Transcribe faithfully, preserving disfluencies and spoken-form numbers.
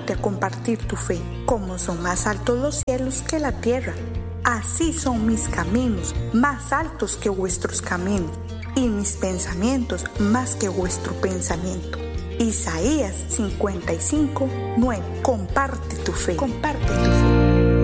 ayudarte a compartir tu fe. Como son más altos los cielos que la tierra, así son mis caminos, más altos que vuestros caminos, y mis pensamientos más que vuestro pensamiento. Isaías cincuenta y cinco, nueve. Comparte tu fe. Comparte tu fe.